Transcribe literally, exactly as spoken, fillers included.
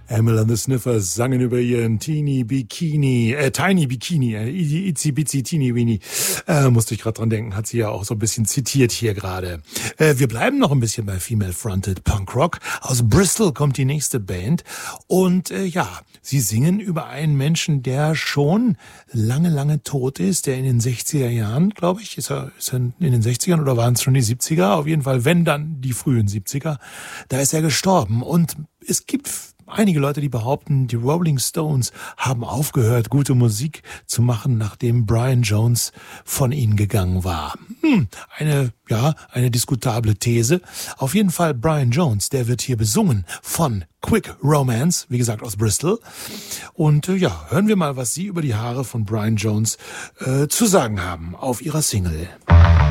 Amyl and the Sniffers sangen über ihren Teeny Bikini, äh, Tiny Bikini, äh, Itzy Bitsy Teeny Weeny. Äh, musste ich gerade dran denken, hat sie ja auch so ein bisschen zitiert hier gerade. Äh, wir bleiben noch ein bisschen bei Female Fronted Punk Rock. Aus Bristol kommt die nächste Band. Und äh, ja, sie singen über einen Menschen, der schon lange, lange tot ist, der in den sechziger Jahren, glaube ich, ist er, ist er in den sechzigern oder waren es schon die siebziger? Auf jeden Fall, wenn dann die frühen siebziger. Da ist er gestorben. Und es gibt einige Leute, die behaupten, die Rolling Stones haben aufgehört, gute Musik zu machen, nachdem Brian Jones von ihnen gegangen war. Hm, eine, ja, eine diskutable These. Auf jeden Fall Brian Jones, der wird hier besungen von Quick Romance, wie gesagt aus Bristol. Und äh, ja, hören wir mal, was Sie über die Haare von Brian Jones äh, zu sagen haben auf ihrer Single.